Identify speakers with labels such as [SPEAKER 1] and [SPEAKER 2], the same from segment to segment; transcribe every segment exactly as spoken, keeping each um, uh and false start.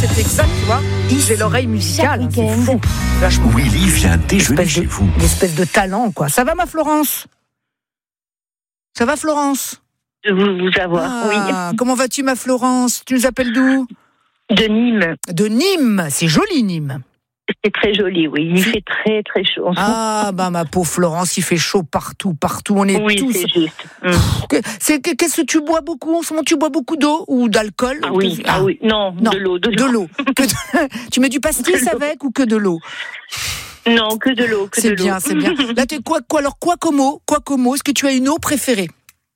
[SPEAKER 1] c'est exact, tu vois. J'ai l'oreille musicale, hein, c'est fou. Vachement.
[SPEAKER 2] Willy vient déjeuner chez vous.
[SPEAKER 1] Une espèce de talent, quoi. Ça va, ma Florence? Ça va, Florence?
[SPEAKER 3] De vous, vous avoir,
[SPEAKER 1] ah,
[SPEAKER 3] oui.
[SPEAKER 1] Comment vas-tu, ma Florence? Tu nous appelles d'où?
[SPEAKER 3] De Nîmes.
[SPEAKER 1] De Nîmes, c'est joli, Nîmes.
[SPEAKER 3] C'est très joli, oui. Il fait très, très chaud.
[SPEAKER 1] Ah, bah, ma pauvre Florence, il fait chaud partout, partout. On est
[SPEAKER 3] oui,
[SPEAKER 1] tous.
[SPEAKER 3] c'est juste. Mmh.
[SPEAKER 1] C'est, qu'est-ce que tu bois beaucoup en ce moment? Tu bois beaucoup d'eau ou d'alcool?
[SPEAKER 3] Ah oui, ah, ah oui. Non, non, de l'eau. De l'eau.
[SPEAKER 1] De l'eau. Tu mets du pastis avec ou que de l'eau?
[SPEAKER 3] Non, que de l'eau. Que
[SPEAKER 1] c'est
[SPEAKER 3] de
[SPEAKER 1] bien,
[SPEAKER 3] l'eau.
[SPEAKER 1] c'est bien. Là, t'es quoi, quoi, alors, quoi comme eau? Quoi comme eau? Est-ce que tu as une eau préférée?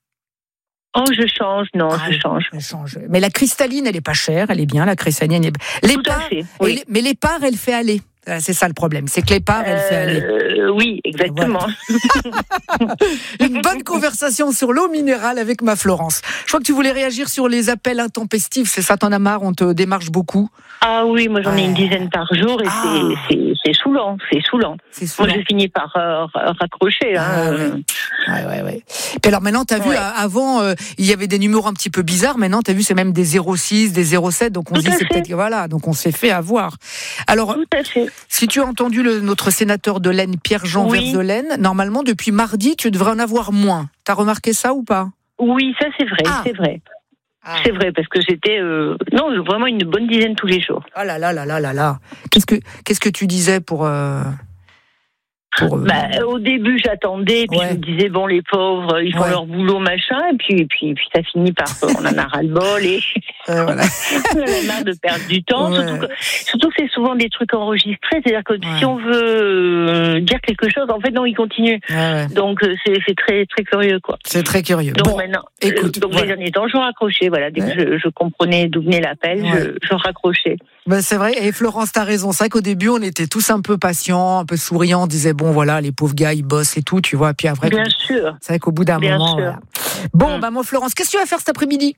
[SPEAKER 3] Oh, je change, non, ah, je change.
[SPEAKER 1] Je change. Mais la cristalline, elle est pas chère, elle est bien, la cristalline. Elle est... L'épar,
[SPEAKER 3] fait, oui.
[SPEAKER 1] elle... mais l'épar, elle fait aller. C'est ça le problème, c'est que l'épar, elle euh, fait aller.
[SPEAKER 3] Oui, exactement.
[SPEAKER 1] Voilà. Une bonne conversation sur l'eau minérale avec ma Florence. Je crois que tu voulais réagir sur les appels intempestifs, c'est ça, t'en as marre, on te démarche beaucoup?
[SPEAKER 3] Ah oui, moi j'en ai une dizaine par jour et ah. c'est, c'est, c'est saoulant, c'est saoulant. C'est saoulant. Moi je finis par euh, raccrocher. Hein.
[SPEAKER 1] Ah, ouais. Ouais, ouais, ouais. Puis alors maintenant, t'as vu, ouais. avant, euh, il y avait des numéros un petit peu bizarres, maintenant t'as vu, c'est même des zéro six, des zéro sept, donc on se dit c'est peut-être, voilà, donc on s'est fait avoir. Alors,
[SPEAKER 3] tout à fait.
[SPEAKER 1] Si tu as entendu le, notre sénateur de l'Aisne, Pierre-Jean oui. Verzelaine, normalement, depuis mardi, tu devrais en avoir moins. T'as remarqué ça ou pas?
[SPEAKER 3] Oui, ça c'est vrai, ah. c'est vrai. Ah. C'est vrai, parce que c'était euh, non, vraiment une bonne dizaine tous les jours.
[SPEAKER 1] Ah là là là là là là. Qu'est-ce que, qu'est-ce que tu disais pour... Euh...
[SPEAKER 3] Pour, euh... bah, au début, j'attendais, puis ouais. je me disais, bon, les pauvres, ils font ouais. leur boulot, machin, et puis, et puis, et puis ça finit par, on en a ras-le-bol, et euh, voilà. on a marre de perdre du temps, ouais. surtout, que, surtout que c'est souvent des trucs enregistrés, c'est-à-dire que ouais. si on veut euh, dire quelque chose, en fait, non, ils continuent. Ouais, ouais. Donc, euh, c'est, c'est très, très curieux, quoi.
[SPEAKER 1] C'est très curieux.
[SPEAKER 3] Donc,
[SPEAKER 1] bon,
[SPEAKER 3] maintenant,
[SPEAKER 1] écoute,
[SPEAKER 3] euh, donc
[SPEAKER 1] ouais.
[SPEAKER 3] les derniers temps, je raccrochais, voilà, dès ouais. que je, je comprenais d'où venait l'appel, ouais. je, je raccrochais.
[SPEAKER 1] Ben c'est vrai, et Florence, t'as raison. C'est vrai qu'au début, on était tous un peu patients, un peu souriants, on disait, bon, voilà, les pauvres gars, ils bossent et tout, tu vois. Puis après,
[SPEAKER 3] bien sûr.
[SPEAKER 1] C'est vrai qu'au bout d'un
[SPEAKER 3] bien
[SPEAKER 1] moment.
[SPEAKER 3] Sûr.
[SPEAKER 1] Voilà. Bon, mmh. bah, moi, Florence, qu'est-ce que tu vas faire cet après-midi?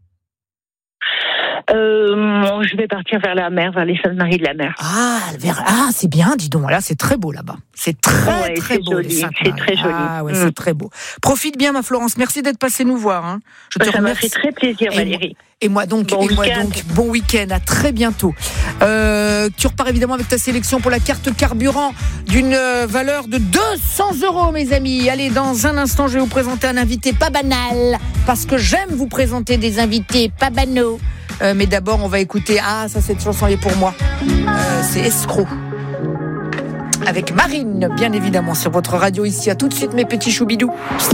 [SPEAKER 3] Euh, je vais partir vers la mer, vers les Saintes-Maries de la Mer.
[SPEAKER 1] Ah, vers... ah, c'est bien, dis donc. Là, c'est très beau là-bas. C'est très,
[SPEAKER 3] ouais,
[SPEAKER 1] très
[SPEAKER 3] c'est
[SPEAKER 1] beau.
[SPEAKER 3] Joli, c'est très joli.
[SPEAKER 1] Ah, ouais, mmh. c'est très beau. Profite bien, ma Florence. Merci d'être passée nous voir. Hein.
[SPEAKER 3] Je te ça remercie. Ça m'a fait très plaisir,
[SPEAKER 1] et
[SPEAKER 3] Valérie.
[SPEAKER 1] Moi, et moi donc,
[SPEAKER 3] bon
[SPEAKER 1] et moi
[SPEAKER 3] week-end.
[SPEAKER 1] donc, bon week-end. À très bientôt. Euh, tu repars évidemment avec ta sélection pour la carte carburant d'une valeur de deux cents euros, mes amis. Allez, dans un instant, je vais vous présenter un invité pas banal, parce que j'aime vous présenter des invités pas banaux. Euh, mais d'abord, on va écouter. Ah, ça, cette chanson est pour moi. Euh, c'est Escroc. Avec Marine, bien évidemment, sur votre radio ici. À tout de suite, mes petits choubidous.